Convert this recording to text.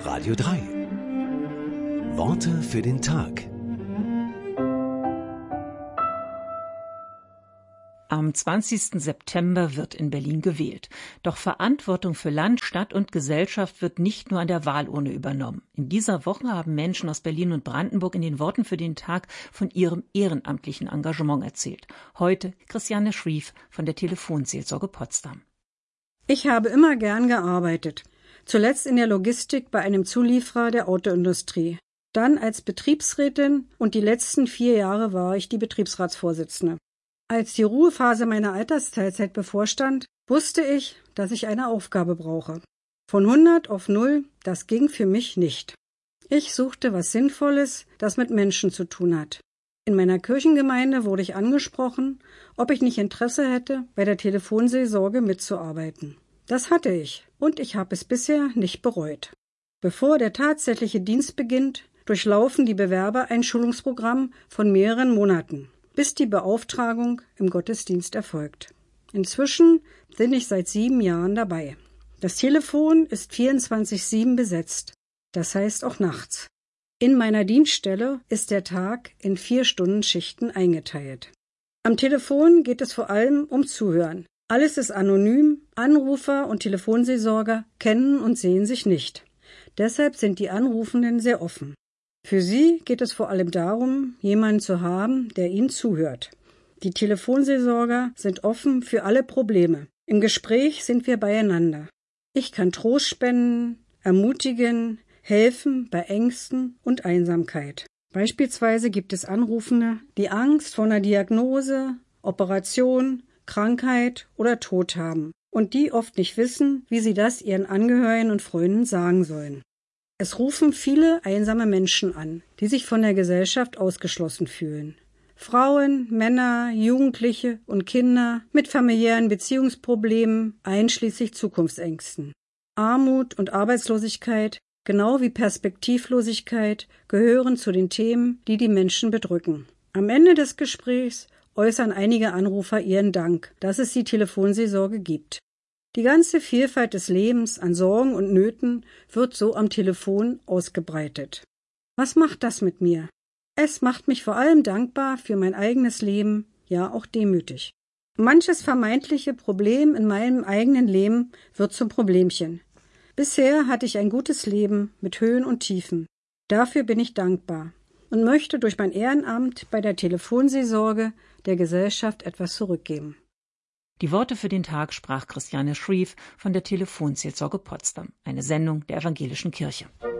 Radio 3. Worte für den Tag. Am 20. September wird in Berlin gewählt. Doch Verantwortung für Land, Stadt und Gesellschaft wird nicht nur an der Wahlurne übernommen. In dieser Woche haben Menschen aus Berlin und Brandenburg in den Worten für den Tag von ihrem ehrenamtlichen Engagement erzählt. Heute Christiane Schrief von der Telefonseelsorge Potsdam. Ich habe immer gern gearbeitet. Zuletzt in der Logistik bei einem Zulieferer der Autoindustrie. Dann als Betriebsrätin und die letzten 4 Jahre war ich die Betriebsratsvorsitzende. Als die Ruhephase meiner Altersteilzeit bevorstand, wusste ich, dass ich eine Aufgabe brauche. Von 100 auf 0, das ging für mich nicht. Ich suchte was Sinnvolles, das mit Menschen zu tun hat. In meiner Kirchengemeinde wurde ich angesprochen, ob ich nicht Interesse hätte, bei der Telefonseelsorge mitzuarbeiten. Das hatte ich und ich habe es bisher nicht bereut. Bevor der tatsächliche Dienst beginnt, durchlaufen die Bewerber ein Schulungsprogramm von mehreren Monaten, bis die Beauftragung im Gottesdienst erfolgt. Inzwischen bin ich seit 7 Jahren dabei. Das Telefon ist 24/7 besetzt, das heißt auch nachts. In meiner Dienststelle ist der Tag in 4-Stunden-Schichten eingeteilt. Am Telefon geht es vor allem um Zuhören. Alles ist anonym, Anrufer und Telefonseelsorger kennen und sehen sich nicht. Deshalb sind die Anrufenden sehr offen. Für sie geht es vor allem darum, jemanden zu haben, der ihnen zuhört. Die Telefonseelsorger sind offen für alle Probleme. Im Gespräch sind wir beieinander. Ich kann Trost spenden, ermutigen, helfen bei Ängsten und Einsamkeit. Beispielsweise gibt es Anrufende, die Angst vor einer Diagnose, Operation, Krankheit oder Tod haben und die oft nicht wissen, wie sie das ihren Angehörigen und Freunden sagen sollen. Es rufen viele einsame Menschen an, die sich von der Gesellschaft ausgeschlossen fühlen. Frauen, Männer, Jugendliche und Kinder mit familiären Beziehungsproblemen, einschließlich Zukunftsängsten. Armut und Arbeitslosigkeit, genau wie Perspektivlosigkeit, gehören zu den Themen, die die Menschen bedrücken. Am Ende des Gesprächs äußern einige Anrufer ihren Dank, dass es die Telefonseelsorge gibt. Die ganze Vielfalt des Lebens an Sorgen und Nöten wird so am Telefon ausgebreitet. Was macht das mit mir? Es macht mich vor allem dankbar für mein eigenes Leben, ja auch demütig. Manches vermeintliche Problem in meinem eigenen Leben wird zum Problemchen. Bisher hatte ich ein gutes Leben mit Höhen und Tiefen. Dafür bin ich dankbar und möchte durch mein Ehrenamt bei der Telefonseelsorge der Gesellschaft etwas zurückgeben. Die Worte für den Tag sprach Christiane Schrief von der Telefonseelsorge Potsdam, eine Sendung der Evangelischen Kirche.